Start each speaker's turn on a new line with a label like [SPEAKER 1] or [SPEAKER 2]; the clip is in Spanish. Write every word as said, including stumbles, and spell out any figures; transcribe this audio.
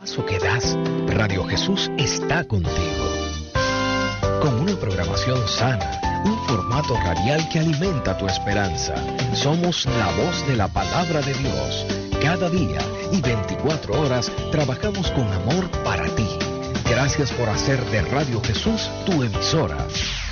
[SPEAKER 1] paso que das, Radio Jesús está contigo. Con una programación sana, un formato radial que alimenta tu esperanza. Somos la voz de la palabra de Dios. Cada día y veinticuatro horas trabajamos con amor para ti. Gracias por hacer de Radio Jesús tu emisora.